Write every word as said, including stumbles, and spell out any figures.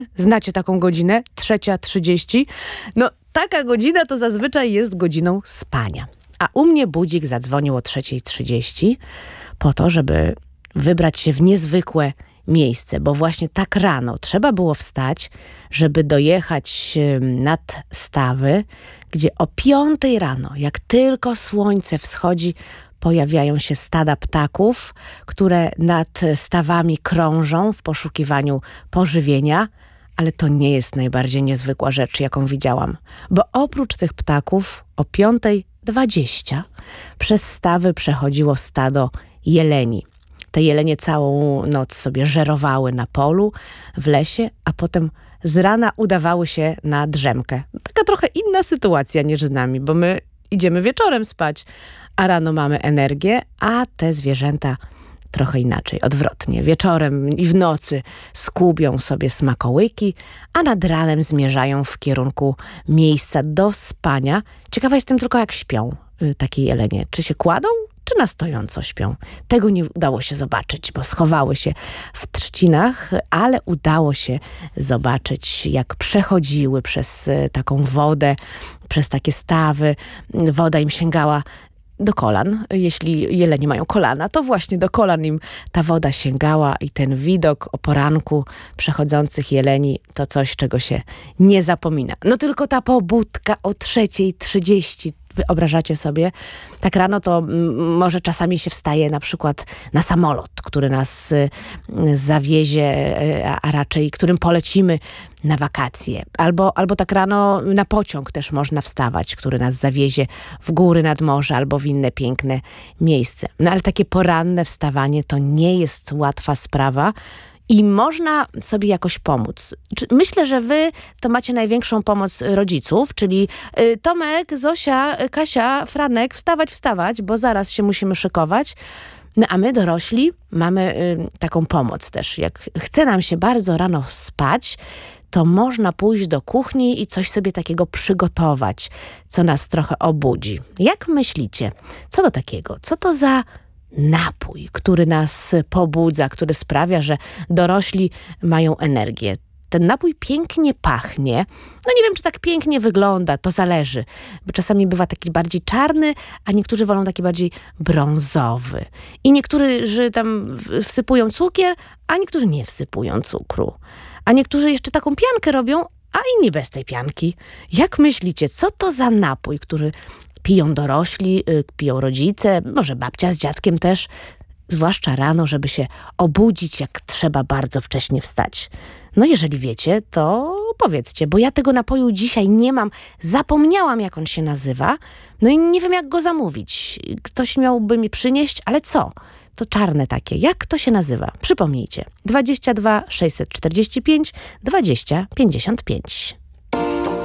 Znacie taką godzinę? Trzecia trzydzieści. No, taka godzina to zazwyczaj jest godziną spania. A u mnie budzik zadzwonił o trzeciej trzydzieści po to, żeby wybrać się w niezwykłe miejsce, bo właśnie tak rano trzeba było wstać, żeby dojechać nad stawy, gdzie o piątej rano, jak tylko słońce wschodzi, pojawiają się stada ptaków, które nad stawami krążą w poszukiwaniu pożywienia, ale to nie jest najbardziej niezwykła rzecz, jaką widziałam, bo oprócz tych ptaków o piątej dwadzieścia przez stawy przechodziło stado jeleni. Te jelenie całą noc sobie żerowały na polu, w lesie, a potem z rana udawały się na drzemkę. Taka trochę inna sytuacja niż z nami, bo my idziemy wieczorem spać, a rano mamy energię, a te zwierzęta trochę inaczej, odwrotnie. Wieczorem i w nocy skubią sobie smakołyki, a nad ranem zmierzają w kierunku miejsca do spania. Ciekawa jestem tylko, jak śpią y, takie jelenie. Czy się kładą, czy na stojąco śpią? Tego nie udało się zobaczyć, bo schowały się w trzcinach, ale udało się zobaczyć, jak przechodziły przez y, taką wodę, przez takie stawy. Woda im sięgała do kolan. Jeśli jelenie mają kolana, to właśnie do kolan im ta woda sięgała i ten widok o poranku przechodzących jeleni to coś, czego się nie zapomina. No tylko ta pobudka o trzeciej trzydzieści. Wyobrażacie sobie? Tak rano to m, może czasami się wstaje na przykład na samolot, który nas y, zawiezie, y, a, a raczej którym polecimy na wakacje. Albo, albo tak rano na pociąg też można wstawać, który nas zawiezie w góry nad morze albo w inne piękne miejsce. No ale takie poranne wstawanie to nie jest łatwa sprawa. I można sobie jakoś pomóc. Myślę, że wy to macie największą pomoc rodziców, czyli Tomek, Zosia, Kasia, Franek, wstawać, wstawać, bo zaraz się musimy szykować. No a my dorośli mamy y, taką pomoc też. Jak chce nam się bardzo rano spać, to można pójść do kuchni i coś sobie takiego przygotować, co nas trochę obudzi. Jak myślicie, co to takiego? Co to za napój, który nas pobudza, który sprawia, że dorośli mają energię? Ten napój pięknie pachnie. No nie wiem, czy tak pięknie wygląda, to zależy. Bo czasami bywa taki bardziej czarny, a niektórzy wolą taki bardziej brązowy. I niektórzy tam wsypują cukier, a niektórzy nie wsypują cukru. A niektórzy jeszcze taką piankę robią, a inni bez tej pianki. Jak myślicie, co to za napój, który piją dorośli, piją rodzice, może babcia z dziadkiem też, zwłaszcza rano, żeby się obudzić, jak trzeba bardzo wcześnie wstać? No jeżeli wiecie, to powiedzcie, bo ja tego napoju dzisiaj nie mam. Zapomniałam, jak on się nazywa. No i nie wiem, jak go zamówić. Ktoś miałby mi przynieść, ale co? To czarne takie. Jak to się nazywa? Przypomnijcie. dwadzieścia dwa sześćset czterdzieści pięć dwadzieścia pięćdziesiąt pięć.